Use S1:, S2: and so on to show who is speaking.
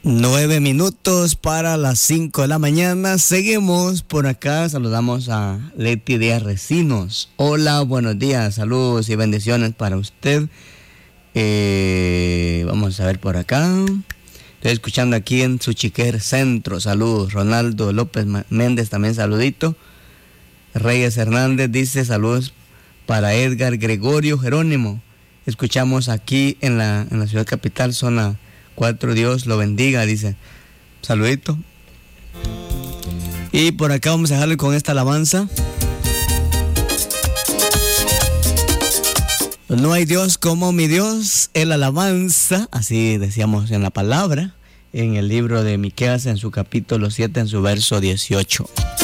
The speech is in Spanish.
S1: 9 minutos para las 5 de la mañana. Seguimos por acá. Saludamos a Leti Díaz Recinos. Hola, buenos días. Saludos y bendiciones para usted. Vamos a ver por acá. Estoy escuchando aquí en Suchiquer Centro. Saludos. Ronaldo López Méndez también saludito. Reyes Hernández dice saludos para Edgar Gregorio Jerónimo. Escuchamos aquí en la ciudad capital, zona 4, Dios lo bendiga, dice. Saludito. Y por acá vamos a dejarle con esta alabanza. No hay Dios como mi Dios, el alabanza, así decíamos en la palabra, en el libro de Miqueas, en su capítulo 7, en su verso 18.